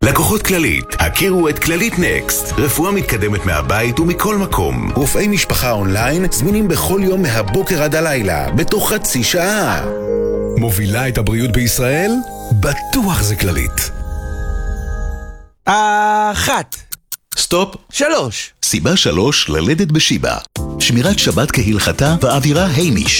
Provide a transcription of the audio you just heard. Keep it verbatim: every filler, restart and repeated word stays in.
לקוחות כללית, הכירו את כללית נקסט. רפואה מתקדמת מהבית ומכל מקום. רופאי משפחה אונליין זמינים בכל יום מהבוקר עד הלילה, בתוך חצי שעה. מובילה את הבריאות בישראל? בטוח זה כללית. אחת. סטופ. שלוש. סיבה שלוש ללדת בשיבא. שמירת שבת כהלכתה ואווירה היימיש.